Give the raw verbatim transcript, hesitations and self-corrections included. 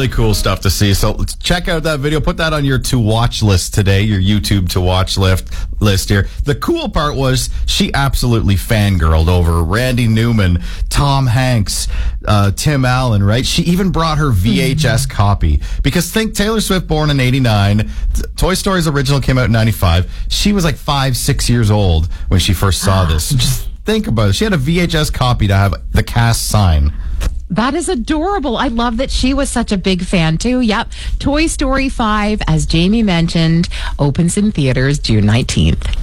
really cool stuff to see. So let's check out that video. Put that on your to watch list today, your YouTube to watch list list here. The cool part was she absolutely fangirled over Randy Newman, Tom Hanks, uh, Tim Allen, right? She even brought her V H S mm-hmm. copy. Because think Taylor Swift, born in eighty-nine. Toy Story's original came out in ninety-five. She was like five, six years old when she first saw this. Just think about it. She had a V H S copy to have the cast sign. That is adorable. I love that she was such a big fan, too. Yep. Toy Story five, as Jamie mentioned, opens in theaters June nineteenth.